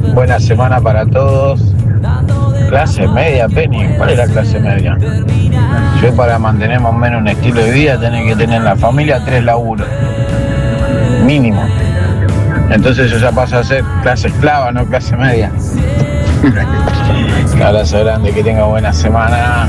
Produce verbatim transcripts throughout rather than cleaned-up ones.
Buena semana para todos. Clase media, Penny. ¿Cuál es la clase media? Yo para mantener más o menos un estilo de vida tenés que tener en la familia tres laburos. Mínimo. Entonces eso ya pasa a ser clase esclava, no clase media. Un abrazo grande, que tenga buena semana.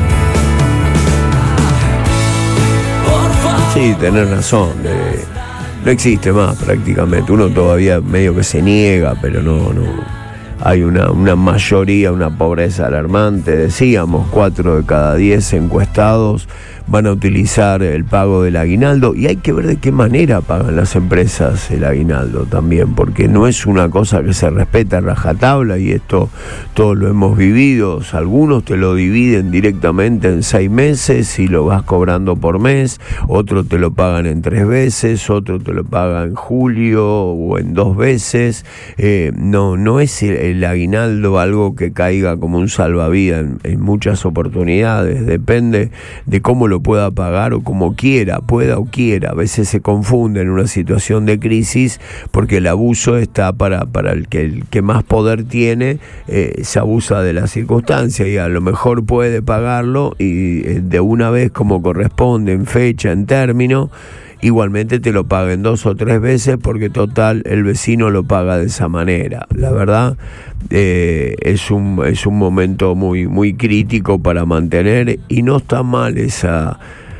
Sí, tenés razón. Eh, no existe más prácticamente. Uno todavía medio que se niega, pero no, no. Hay una, una mayoría, una pobreza alarmante. Decíamos, cuatro de cada diez encuestados van a utilizar el pago del aguinaldo, y hay que ver de qué manera pagan las empresas el aguinaldo también, porque no es una cosa que se respeta a rajatabla, y esto todos lo hemos vivido. Algunos te lo dividen directamente en seis meses y lo vas cobrando por mes, otros te lo pagan en tres veces, otros te lo pagan en julio o en dos veces. Eh, no, no es el, el aguinaldo algo que caiga como un salvavidas en, en muchas oportunidades. Depende de cómo lo pueda pagar o como quiera, pueda o quiera. A veces se confunde en una situación de crisis, porque el abuso está para, para el que el que más poder tiene, eh, se abusa de la circunstancia, y a lo mejor puede pagarlo y eh, de una vez como corresponde, en fecha, en término. Igualmente te lo paguen dos o tres veces, porque total el vecino lo paga de esa manera. La verdad, eh, es un es un momento muy muy crítico para mantener, y no está mal esa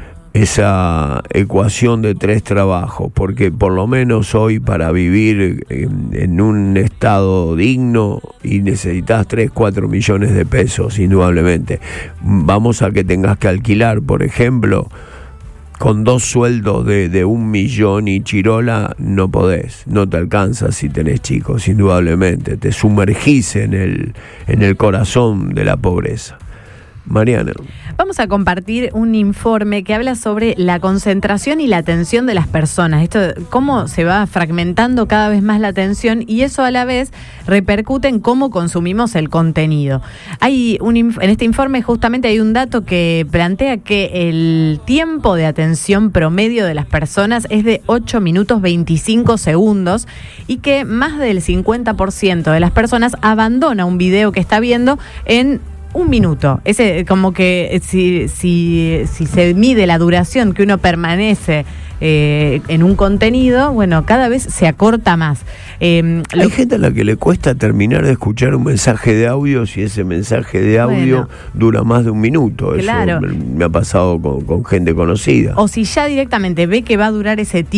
esa ecuación de tres trabajos, porque por lo menos hoy para vivir en, en un estado digno y necesitas tres, cuatro millones de pesos, indudablemente. Vamos a que tengas que alquilar, por ejemplo. Con dos sueldos de, de un millón y chirola no podés, no te alcanza si tenés chicos, indudablemente. Te sumergís en el, en el corazón de la pobreza. Mariana. Vamos a compartir un informe que habla sobre la concentración y la atención de las personas. Esto, cómo se va fragmentando cada vez más la atención, y eso a la vez repercute en cómo consumimos el contenido. Hay un, en este informe justamente hay un dato que plantea que el tiempo de atención promedio de las personas es de ocho minutos veinticinco segundos, y que más del cincuenta por ciento de las personas abandona un video que está viendo en un minuto. Ese, como que si, si, si se mide la duración que uno permanece eh, en un contenido, bueno, cada vez se acorta más. Eh, Hay lo... gente a la que le cuesta terminar de escuchar un mensaje de audio si ese mensaje de audio bueno, dura más de un minuto. Claro. Eso me, me ha pasado con, con gente conocida. O si ya directamente ve que va a durar ese tiempo